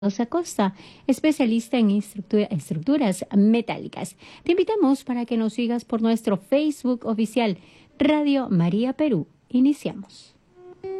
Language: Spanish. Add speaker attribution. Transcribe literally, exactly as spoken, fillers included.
Speaker 1: Acosta, especialista en estructura- estructuras metálicas. Te invitamos para que nos sigas por nuestro Facebook oficial Radio María Perú. Iniciamos.